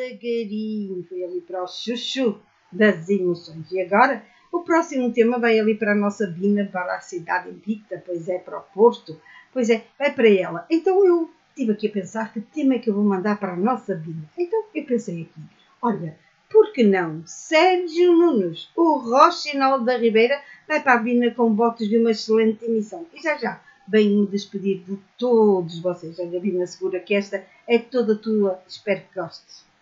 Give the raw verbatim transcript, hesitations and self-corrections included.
devagarinho, foi ali para o chuchu das emoções. E agora, o próximo tema vai ali para a nossa Bina, para a cidade invicta, pois é, para o Porto, pois é, vai para ela. Então eu estive aqui a pensar que tema é que eu vou mandar para a nossa Bina. Então eu pensei aqui, olha, por que não? Sérgio Nunes, o Rochinol da Ribeira, vai para a Bina com votos de uma excelente emissão. E já já, venho-me despedir de todos vocês. A Bina segura que esta é toda tua, espero que gostes.